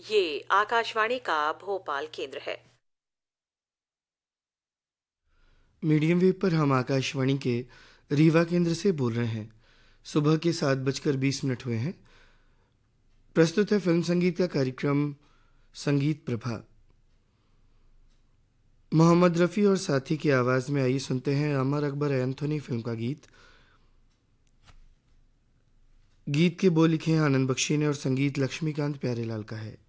ये आकाशवाणी का भोपाल केंद्र है। मीडियम वेव पर हम आकाशवाणी के रीवा केंद्र से बोल रहे हैं। सुबह के 7:20 हुए हैं। प्रस्तुत है फिल्म संगीत का कार्यक्रम संगीत प्रभा। मोहम्मद रफ़ी और साथी की आवाज़ में आइए सुनते हैं अमर अकबर एंथोनी फिल्म का गीत। गीत के बोल लिखे हैं आनंद बख्शी ने और संगीत लक्ष्मीकांत प्यारेलाल का है।